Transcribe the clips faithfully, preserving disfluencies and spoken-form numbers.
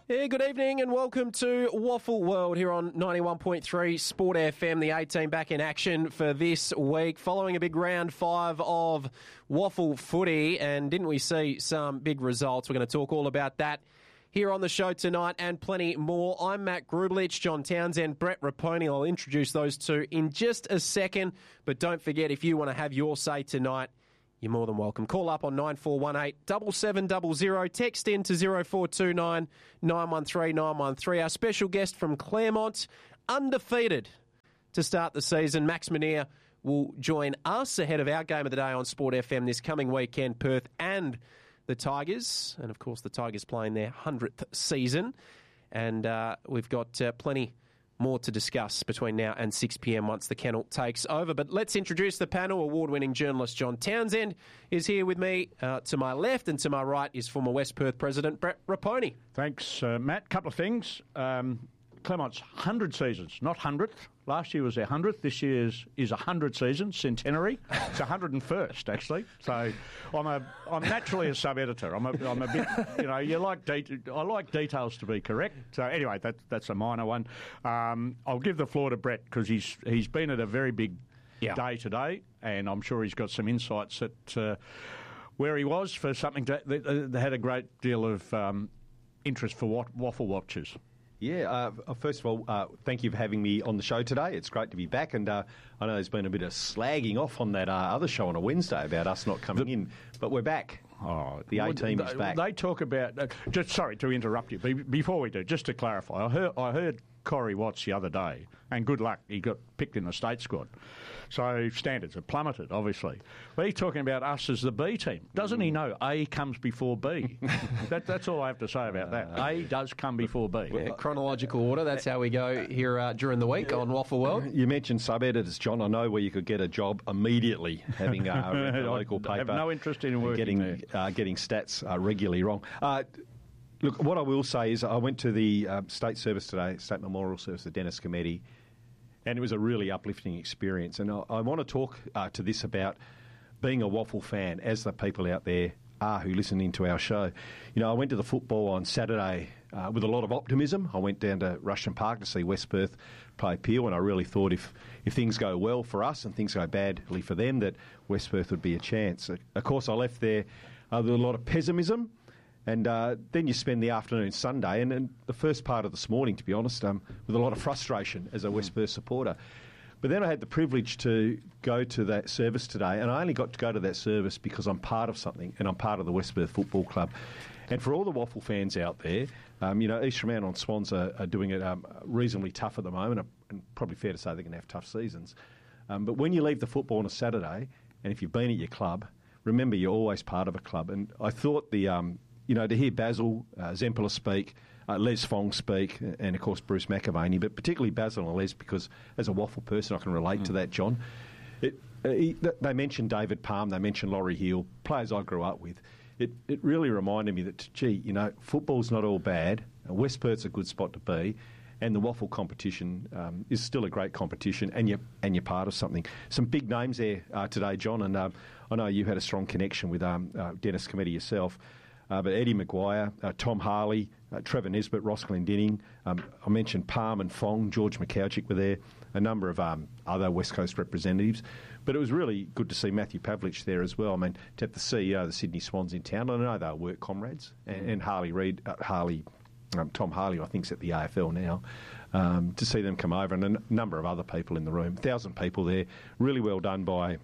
Yeah, good evening and welcome to Waffle World here on ninety-one point three Sport F M. The A-team back in action for this week following a big round five of Waffle footy. And didn't we see some big results? We're going to talk all about that here on the show tonight and plenty more. I'm Matt Grublich, John Townsend, Brett Raponi. I'll introduce those two in just a second. But don't forget, if you want to have your say tonight, you're more than welcome. Call up on nine four one eight, seven seven zero zero. Text in to zero four two nine, nine one three, nine one three. Our special guest from Claremont, undefeated to start the season, Max Menier, will join us ahead of our game of the day on Sport F M this coming weekend, Perth and the Tigers. And, of course, the Tigers playing their hundredth season. And uh, we've got uh, plenty more to discuss between now and six p.m. once the kennel takes over. But let's introduce the panel. Award-winning journalist John Townsend is here with me. Uh, to my left and to my right is former West Perth president Brett Raponi. Thanks, uh, Matt. Couple of things. Um, Claremont's one hundred seasons, not hundredth. Last year was their hundredth. This year's is a hundred season, centenary. It's a hundred and first, actually. So I'm a I'm naturally a sub editor. I'm a I'm a bit you know you like de- I like details to be correct. So anyway, that that's a minor one. Um, I'll give the floor to Brett because he's he's been at a very big yeah. day today, and I'm sure he's got some insights at uh, where he was for something to, that, that had a great deal of um, interest for wa- waffle watchers. Yeah, uh, first of all, uh, thank you for having me on the show today. It's great to be back, and uh, I know there's been a bit of slagging off on that uh, other show on a Wednesday about us not coming the, in, but we're back. Oh, the A-team well, is back. They talk about... Uh, just sorry to interrupt you. Be, before we do, just to clarify, I heard, I heard Corey Watts the other day, and good luck, he got picked in the state squad. So standards have plummeted, obviously. But he's talking about us as the B team. Doesn't he know A comes before B? that, that's all I have to say about that. A does come before B. Yeah, chronological order, that's how we go here uh, during the week on Waffle World. You mentioned sub-editors, John. I know where you could get a job immediately, having uh, read the local paper. I have no interest in working getting, there. Uh, getting stats uh, regularly wrong. Uh, look, what I will say is I went to the uh, state service today, state memorial service, the Dennis Committee, and it was a really uplifting experience. And I, I want to talk uh, to this about being a Waffle fan, as the people out there are who listen into our show. You know, I went to the football on Saturday uh, with a lot of optimism. I went down to Rushton Park to see West Perth play Peel, and I really thought if, if things go well for us and things go badly for them, that West Perth would be a chance. Of course, I left there uh, with a lot of pessimism. And uh, then you spend the afternoon Sunday and, and the first part of this morning, to be honest, um, with a lot of frustration as a West Perth supporter. But then I had the privilege to go to that service today, and I only got to go to that service because I'm part of something, and I'm part of the West Perth Football Club. And for all the Waffle fans out there, um, you know, East Fremantle and Swans are, are doing it um, reasonably tough at the moment, and probably fair to say they're going to have tough seasons. Um, but when you leave the football on a Saturday, and if you've been at your club, remember you're always part of a club. And I thought the... Um, You know, to hear Basil uh, Zempler speak, uh, Les Fong speak, and, of course, Bruce McAvaney, but particularly Basil and Les, because as a Waffle person I can relate mm. to that, John. It, uh, he, they mentioned David Palm, they mentioned Laurie Hill, players I grew up with. It, it really reminded me that, gee, you know, football's not all bad. Uh, West Perth's a good spot to be, and the Waffle competition um, is still a great competition, and you're, and you're part of something. Some big names there uh, today, John, and um, I know you had a strong connection with um, uh, Dennis Committee yourself. Uh, but Eddie Maguire, uh, Tom Harley, uh, Trevor Nisbet, Ross Glendinning, um, I mentioned Palm and Fong, George McCouchick were there, a number of um, other West Coast representatives. But it was really good to see Matthew Pavlich there as well. I mean, to have the C E O of the Sydney Swans in town, I know they were work comrades, and, and Harley Reid, uh, Harley, um, Tom Harley, I think, is at the A F L now, um, to see them come over, and a n- number of other people in the room. A thousand people there, really well done by,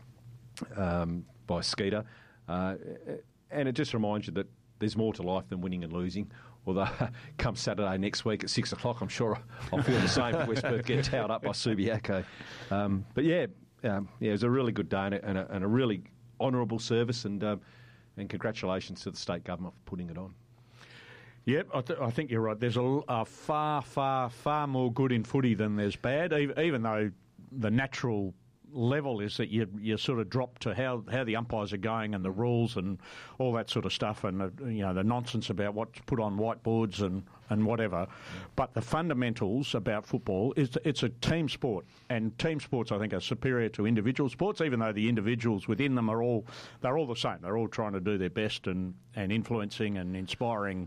um, by Skeeter. Uh, and it just reminds you that there's more to life than winning and losing. Although, come Saturday next week at six o'clock, I'm sure I'll feel the same if West Perth get towed up by Subiaco. Um, but yeah, um, yeah, it was a really good day and a, and a, and a really honourable service, and um, and congratulations to the state government for putting it on. Yep, I, th- I think you're right. There's a, a far, far, far more good in footy than there's bad, even, even though the natural level is that you you sort of drop to how, how the umpires are going and the rules and all that sort of stuff, and the, you know the nonsense about what's put on whiteboards and, and whatever. But the fundamentals about football is it's a team sport, and team sports I think are superior to individual sports, even though the individuals within them are all they're all the same. They're all trying to do their best and, and influencing and inspiring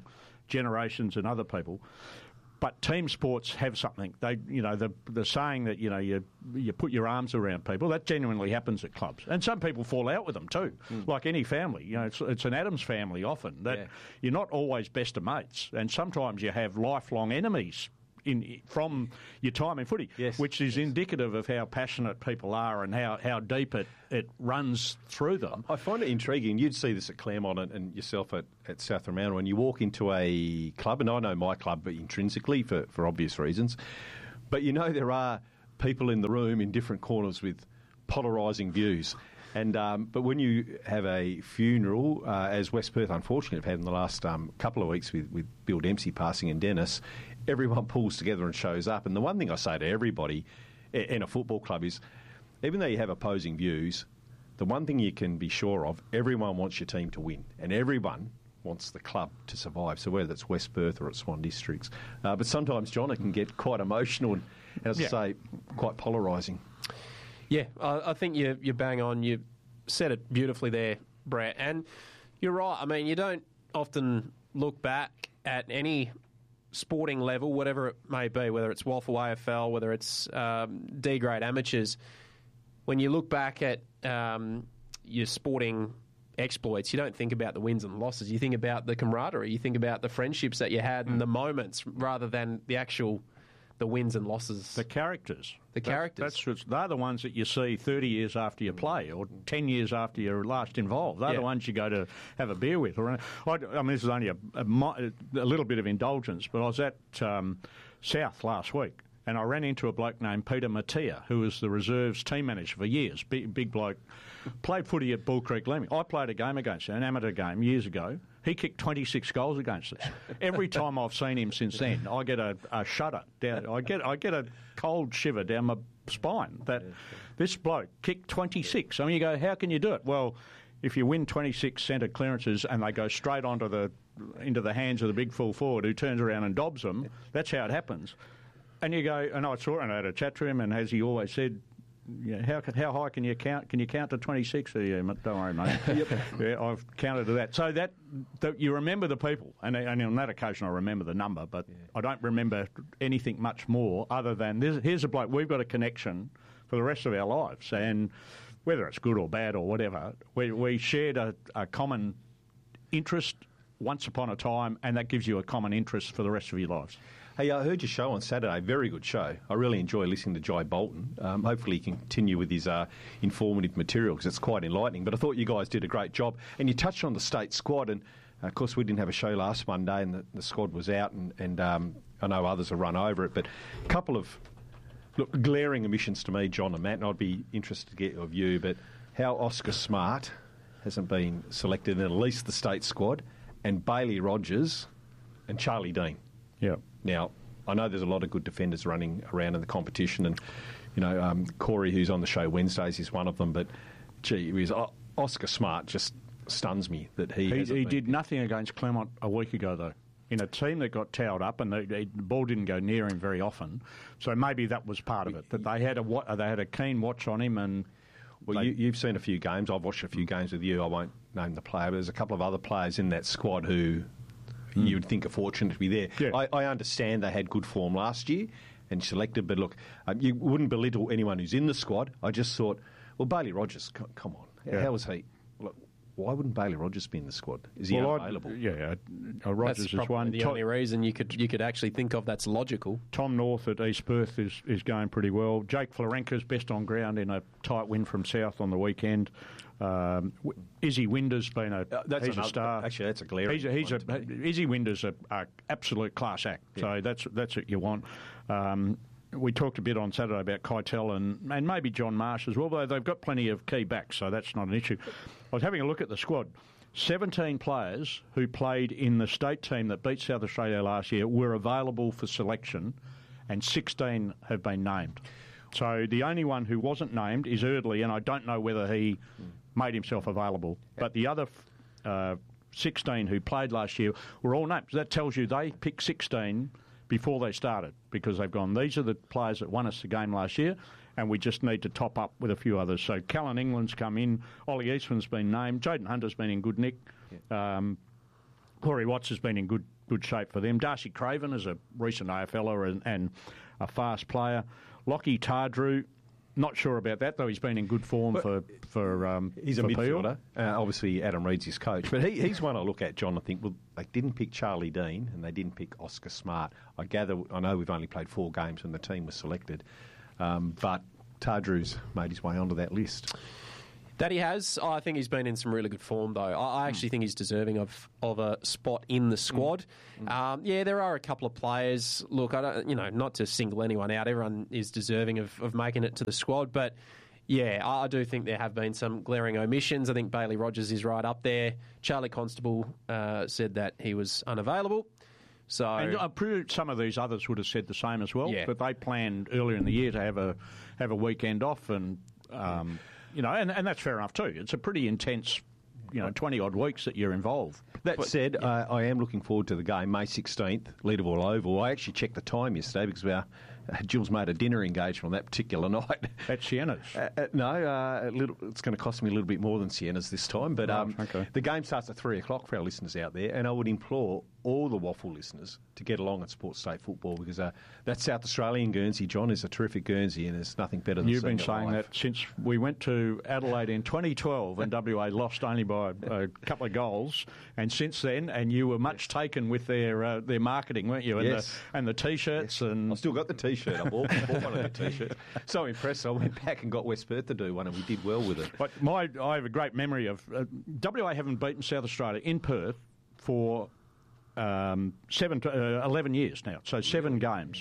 generations and other people. But team sports have something. They, you know, the the saying that you know you you put your arms around people. That genuinely happens at clubs, and some people fall out with them too. Mm. Like any family, you know, it's it's an Adams family often. That yeah. You're not always best of mates, and sometimes you have lifelong enemies in from your time in footy, yes. which is yes. indicative of how passionate people are and how, how deep it, it runs through them. I find it intriguing. You'd see this at Claremont and, and yourself at, at South Fremantle when you walk into a club, and I know my club intrinsically for, for obvious reasons, but you know there are people in the room in different corners with polarising views. And um, but when you have a funeral, uh, as West Perth unfortunately have had in the last um, couple of weeks with, with Bill Dempsey passing and Dennis, everyone pulls together and shows up. And the one thing I say to everybody in a football club is, even though you have opposing views, the one thing you can be sure of, everyone wants your team to win, and everyone wants the club to survive. So whether it's West Perth or it's Swan Districts, uh, but sometimes, John, it can get quite emotional and, as yeah. I say, quite polarising. Yeah, I, I think you you bang on. You said it beautifully there, Brett. And you're right. I mean, you don't often look back at any sporting level, whatever it may be, whether it's Waffle A F L, whether it's um, D-grade amateurs. When you look back at um, your sporting exploits, you don't think about the wins and losses. You think about the camaraderie. You think about the friendships that you had mm. and the moments rather than the actual the wins and losses. The characters. The characters. That, that's they're the ones that you see thirty years after you play or ten years after you're last involved. They're yeah. the ones you go to have a beer with. Or, I, I mean, this is only a, a, a little bit of indulgence, but I was at um, South last week and I ran into a bloke named Peter Mattia, who was the reserves team manager for years, big, big bloke. Played footy at Bull Creek Leaming. I played a game against him, an amateur game, years ago. He kicked twenty-six goals against us. Every time I've seen him since then, I get a, a shudder down. I get I get a cold shiver down my spine. That this bloke kicked twenty-six. I mean, you go, how can you do it? Well, if you win twenty-six centre clearances and they go straight onto the into the hands of the big full forward who turns around and dobs them, that's how it happens. And you go, and I saw it and I had a chat to him, and as he always said, yeah, how how high can you count? Can you count to twenty-six? Yeah, don't worry, mate. Yep. Yeah, I've counted to that. So that, that you remember the people, and, and on that occasion I remember the number, but yeah. I don't remember anything much more other than this, here's a bloke. We've got a connection for the rest of our lives, and whether it's good or bad or whatever, we we shared a, a common interest once upon a time, and that gives you a common interest for the rest of your lives. Hey, I heard your show on Saturday. Very good show. I really enjoy listening to Jai Bolton. Um, hopefully he can continue with his uh, informative material because it's quite enlightening. But I thought you guys did a great job. And you touched on the state squad. And, uh, of course, we didn't have a show last Monday and the, the squad was out. And, and um, I know others have run over it. But a couple of look, glaring omissions to me, John and Matt, and I'd be interested to get your view. But how Oscar Smart hasn't been selected in at least the state squad, and Bailey Rogers and Charlie Dean. Yeah. Now, I know there's a lot of good defenders running around in the competition, and, you know, um, Corey, who's on the show Wednesdays, is one of them, but, gee, was, uh, Oscar Smart just stuns me that he He, he been... did nothing against Claremont a week ago, though, in a team that got towed up, and the, the ball didn't go near him very often, so maybe that was part of it, that they had a, they had a keen watch on him, and... Well, they... you, you've seen a few games. I've watched a few games with you. I won't name the player, but there's a couple of other players in that squad who... Mm. You would think are fortunate to be there. Yeah. I, I understand they had good form last year and selected, but look, um, you wouldn't belittle anyone who's in the squad. I just thought, well, Bailey Rogers, c- come on. Yeah. How was he? Look, why wouldn't Bailey Rogers be in the squad? Is he well, unavailable? I'd, yeah, uh, Rogers that's is one. The Tom, only reason you could you could actually think of that's logical. Tom North at East Perth is, is going pretty well. Jake Florenka's best on ground in a tight win from South on the weekend. Um, Izzy Winder's been a uh, that's he's another, a star. Actually, that's a glaring. He's a, he's a, Izzy Winder's a, a absolute class act. Yeah. So that's that's what you want. Um, we talked a bit on Saturday about Keitel and and maybe John Marsh as well. Though they've got plenty of key backs, so that's not an issue. I was having a look at the squad. seventeen players who played in the state team that beat South Australia last year were available for selection, and sixteen have been named. So the only one who wasn't named is Erdley, and I don't know whether he made himself available. But the other uh, sixteen who played last year were all named. That tells you they picked sixteen before they started, because they've gone, these are the players that won us the game last year, and we just need to top up with a few others. So Callan England's come in, Ollie Eastman's been named, Jaden Hunter's been in good nick, um, Corey Watts has been in good good shape for them. Darcy Craven is a recent A F L er and, and a fast player. Lockie Tardrew, not sure about that, though he's been in good form but for for um, he's for a midfielder. Uh, obviously, Adam Reid's his coach, but he, he's one I look at, John. I think well, they didn't pick Charlie Dean and they didn't pick Oscar Smart. I gather, I know we've only played four games when the team was selected, um, but Tardrew's made his way onto that list. That he has. I think he's been in some really good form, though. I actually mm. think he's deserving of, of a spot in the squad. Mm. Um, yeah, there are a couple of players. Look, I don't, you know, not to single anyone out. Everyone is deserving of, of making it to the squad, but yeah, I do think there have been some glaring omissions. I think Bailey Rogers is right up there. Charlie Constable uh, said that he was unavailable. So, and I'm pretty some of these others would have said the same as well. Yeah. But they planned earlier in the year to have a have a weekend off and. Um, You know, and, and that's fair enough too. It's a pretty intense, you know, twenty-odd weeks that you're involved. That but, said, yeah. uh, I am looking forward to the game, May sixteenth, Leederville Oval. I actually checked the time yesterday because our uh, Jill's made a dinner engagement on that particular night. At Sienna's? Uh, uh, no, uh, a little, it's going to cost me a little bit more than Sienna's this time. But um, right, okay. the game starts at three o'clock for our listeners out there, and I would implore all the Waffle listeners to get along at Sports State Football because uh, that South Australian Guernsey, John, is a terrific Guernsey and there's nothing better than You've seeing been saying live. that since we went to Adelaide in twenty twelve and W A lost only by a couple of goals, and since then, and you were much yes. taken with their uh, their marketing, weren't you? And yes. the, and the T-shirts. Yes. and I've still got the T-shirt. I bought, I bought one of the T-shirts. So impressed, I went back and got West Perth to do one and we did well with it. But my, I have a great memory of... Uh, W A haven't beaten South Australia in Perth for... Um, seven to, uh, eleven years now, so seven games.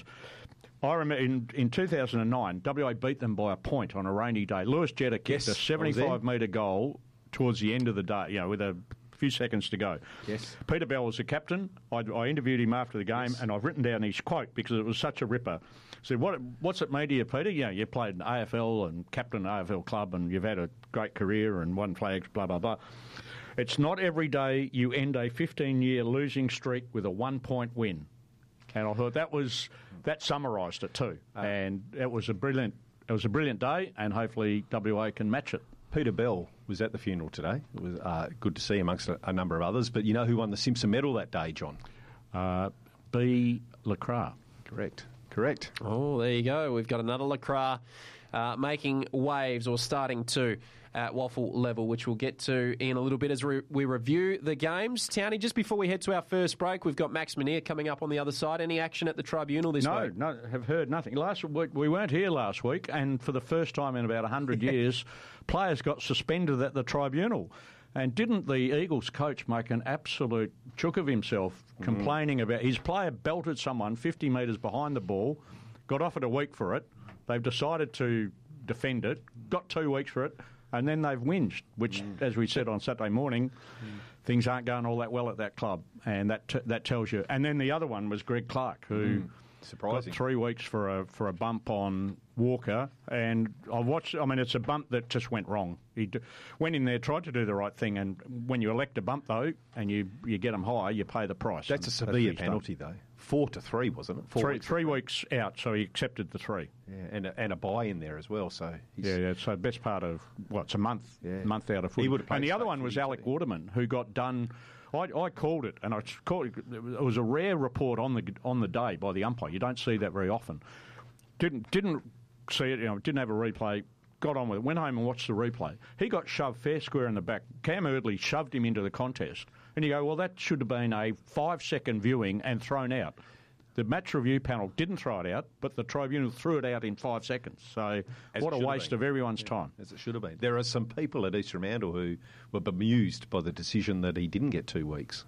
I remember in, in two thousand nine, W A beat them by a point on a rainy day. Lewis Jetta kicked yes, a seventy-five metre goal towards the end of the day, you know, with a few seconds to go. Yes. Peter Bell was the captain. I, I interviewed him after the game, yes. and I've written down his quote because it was such a ripper. I said, what, what's it mean to you, Peter? You know, you played in A F L and captain A F L club and you've had a great career and won flags, blah, blah, blah. It's not every day you end a fifteen-year losing streak with a one-point win. And I thought that was that summarised it too. Uh, and it was a brilliant it was a brilliant day, and hopefully W A can match it. Peter Bell was at the funeral today. It was uh, good to see amongst a, a number of others. But you know who won the Simpson Medal that day, John? Uh, B. Lacroix. Correct. Correct. Oh, there you go. We've got another Lacroix uh, making waves or starting to. At waffle level, which we'll get to in a little bit as re- we review the games. Townie, just before we head to our first break, we've got Max Menier coming up on the other side. Any action at the tribunal this no, week? No, have heard nothing. Last week, we weren't here last week, and for the first time in about one hundred years, players got suspended at the tribunal. And didn't the Eagles coach make an absolute chook of himself, mm. complaining about his player belted someone fifty metres behind the ball, got offered a week for it. They've decided to defend it, got two weeks for it, and then they've whinged, which, mm. as we said on Saturday morning, mm. things aren't going all that well at that club, and that t- that tells you. And then the other one was Greg Clark, who mm. Surprising. got three weeks for a for a bump on Walker, and I watched. I mean, it's a bump that just went wrong. He d- went in there, tried to do the right thing, and when you elect a bump though, and you you get them high, you pay the price. That's a severe penalty though. Four to three, wasn't it? Four three weeks three weeks out, so he accepted the three. Yeah, and a, and a buy in there as well. So he's yeah, yeah. So best part of what? It's a month, yeah. month out of footy. He would have played and the other one footy, was Alec Waterman, who got done. I, I called it, and I called it. It was a rare report on the on the day by the umpire. You don't see that very often. Didn't didn't see it. You know, didn't have a replay. Got on with it. Went home and watched the replay. He got shoved fair square in the back. Cam Erdley shoved him into the contest, and you go, well, that should have been a five second viewing and thrown out. The match review panel didn't throw it out, but the tribunal threw it out in five seconds. So As what a waste of everyone's yeah, time. As it should have been. There are some people at East Fremantle who were bemused by the decision that he didn't get two weeks.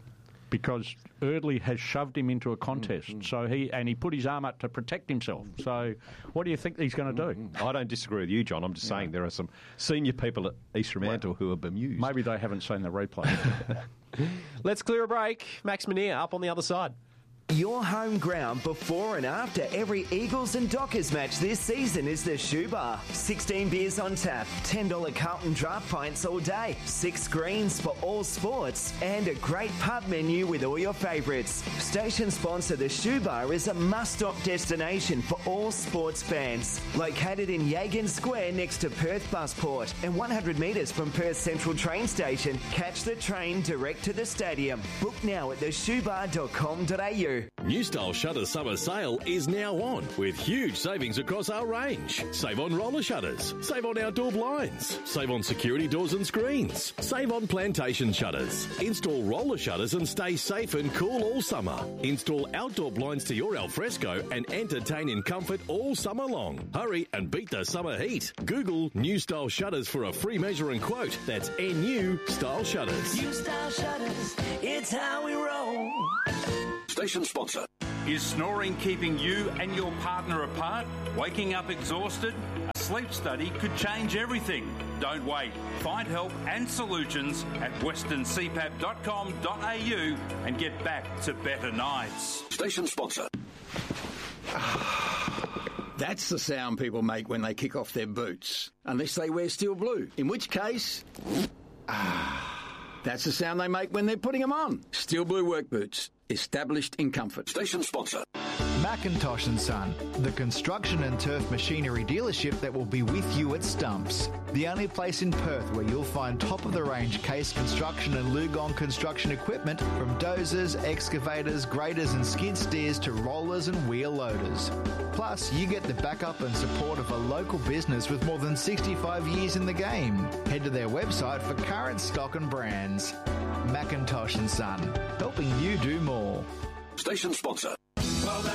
Because Erdley has shoved him into a contest, mm-hmm. so he and he put his arm up to protect himself. So what do you think he's going to do? Mm-hmm. I don't disagree with you, John. I'm just yeah. saying there are some senior people at East Fremantle well, who are bemused. Maybe they haven't seen the replay. Let's clear a break. Max Menier up on the other side. Your home ground before and after every Eagles and Dockers match this season is the Shoe Bar. sixteen beers on tap, ten dollars Carlton draft pints all day, six screens for all sports, and a great pub menu with all your favourites. Station sponsor The Shoe Bar is a must-stop destination for all sports fans. Located in Yagan Square next to Perth Busport and one hundred metres from Perth Central train station, catch the train direct to the stadium. Book now at the shoe bar dot com dot a u. New Style Shutters Summer Sale is now on with huge savings across our range. Save on roller shutters, save on outdoor blinds, save on security doors and screens, save on plantation shutters. Install roller shutters and stay safe and cool all summer. Install outdoor blinds to your alfresco and entertain in comfort all summer long. Hurry and beat the summer heat. Google New Style Shutters for a free measure and quote. That's N U Style Shutters. New Style Shutters, it's how we roll. Station sponsor. Is snoring keeping you and your partner apart? Waking up exhausted? A sleep study could change everything. Don't wait. Find help and solutions at western c pap dot com dot a u and get back to better nights. Station sponsor. That's the sound people make when they kick off their boots. Unless they wear steel blue. In which case... That's the sound they make when they're putting them on. Steel Blue work boots. Established in comfort. Station sponsor. Macintosh and Son, the construction and turf machinery dealership that will be with you at Stumps. The only place in Perth where you'll find top-of-the-range Case construction and Lugon construction equipment, from dozers, excavators, graders and skid steers to rollers and wheel loaders. Plus, you get the backup and support of a local business with more than sixty-five years in the game. Head to their website for current stock and brands. Macintosh and Son, helping you do more. Station sponsor.